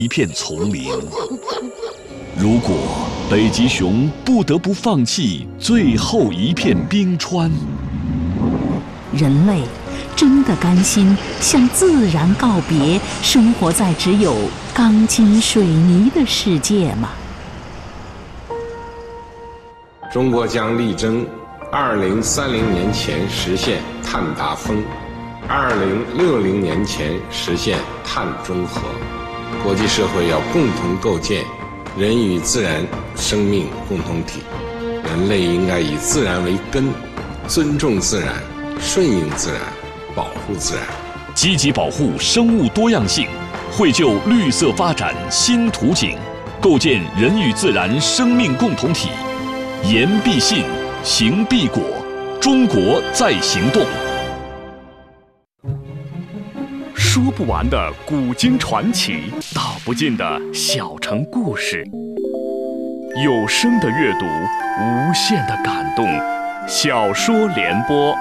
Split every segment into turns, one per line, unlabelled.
一片丛林。如果北极熊不得不放弃最后一片冰川，
人类真的甘心向自然告别，生活在只有钢筋水泥的世界吗？
中国将力争2030年前实现碳达峰，2060年前实现碳中和。国际社会要共同构建人与自然生命共同体，人类应该以自然为根，尊重自然，顺应自然，保护自然，
积极保护生物多样性，绘就绿色发展新图景，构建人与自然生命共同体。言必信，行必果，中国在行动。说不完的古今传奇，道不尽的小城故事。有声的阅读，无限的感动。小说联播。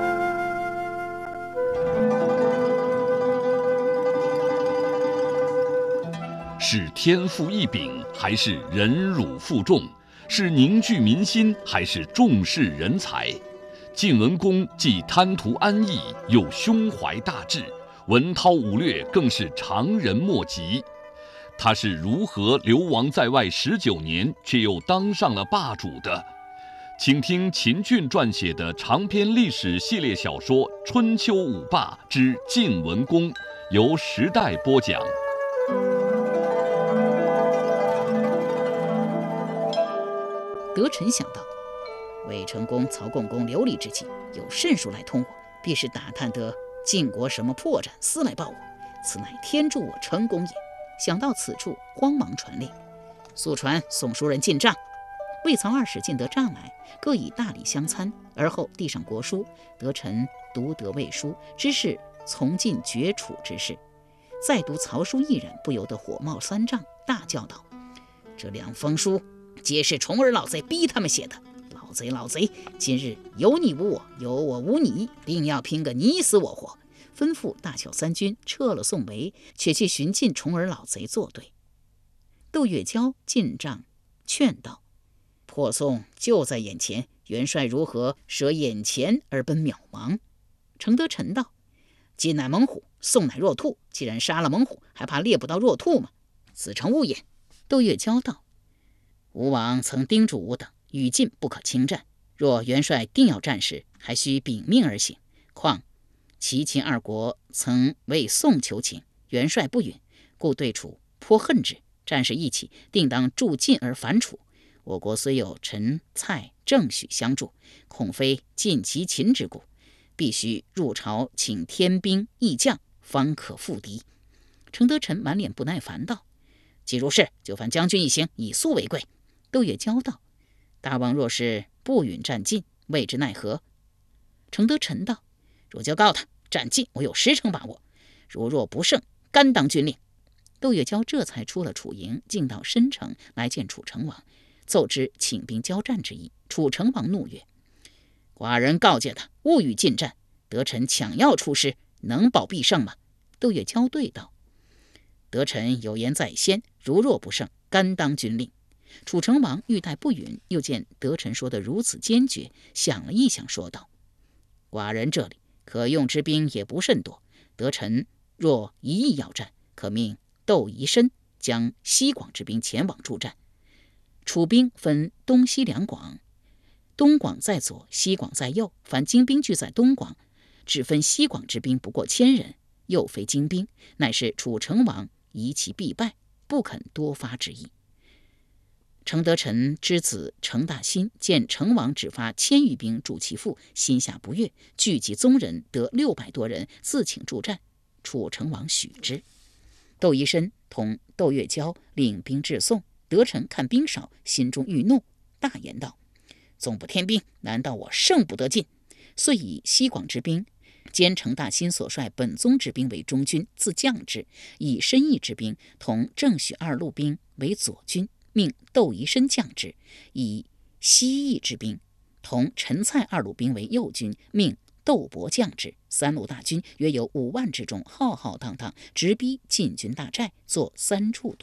是天赋异禀，还是忍辱负重？是凝聚民心，还是重视人才？晋文公既贪图安逸，又胸怀大志，文韬武略更是常人莫及。他是如何流亡在外19年，却又当上了霸主的？请听秦俊撰写的长篇历史系列小说《春秋五霸之晋文公》，由时代播讲。
德臣想到，魏成公、曹共公流离之际，有甚数来通我，必是打探得晋国什么破绽，私来报我，此乃天助我成功也。想到此处，慌忙传令，速传送书人进帐。魏曹二使进得帐来，各以大礼相参，而后递上国书。德臣读得魏书，知是从晋绝楚之事。再读曹书一人，不由得火冒三丈，大叫道：“这2封书皆是重耳老贼逼他们写的，老贼！今日有你无我，有我无你，定要拼个你死我活！”吩咐大小3军撤了宋围，且去寻晋重耳老贼作对。窦月娇进帐劝道：“破宋就在眼前，元帅如何舍眼前而奔渺茫？”程德臣道：“晋乃猛虎，宋乃弱兔，既然杀了猛虎，还怕猎不到弱兔吗？此诚误也。”窦月娇道：“吴王曾叮嘱吾等，与晋不可轻战，若元帅定要战时，还需秉命而行。况齐秦2国曾为宋求情，元帅不允，故对楚颇恨之。战事一起，定当助晋而反楚。我国虽有陈、蔡、郑、许相助，恐非晋齐秦之故，必须入朝请天兵义将，方可复敌。”程德臣满脸不耐烦道：“既如是，就犯将军一行，以速为贵。”窦月娇道：“大王若是不允战晋，未知奈何？”程德臣道：“若就告他，战晋我有10成把握，若不胜，甘当军令。”窦月娇这才出了楚营，进到申城来见楚成王，奏知请兵交战之意。楚成王怒曰：“寡人告诫他勿与晋战，德臣抢要出师，能保必胜吗？”窦月娇对道：“德臣有言在先，若不胜，甘当军令。”楚成王欲待不允，又见德臣说得如此坚决，想了一想，说道：“寡人这里可用之兵也不甚多，德臣若一意要战，可命窦宜申将西广之兵前往助战。楚兵分东西2广，东广在左，西广在右，凡精兵聚在东广，只分西广之兵不过1000人，又非精兵，乃是楚成王疑其必败，不肯多发之意。”程德臣之子程大新见成王只发1000余兵助其父，心下不悦，聚集宗人得600多人，自请助战。楚成王许之。窦宜申同窦月娇领兵至宋，德臣看兵少，心中欲怒，大言道：“纵不添兵，难道我胜不得晋？”遂以西广之兵兼程大新所率本宗之兵为中军，自将之；以申邑之兵同郑许2路兵为左军，命窦宜申将之；以西邑之兵同陈蔡2路兵为右军，命窦伯将之。3路大军约有5万之众，浩浩荡荡，直逼晋军大寨，作3处屯。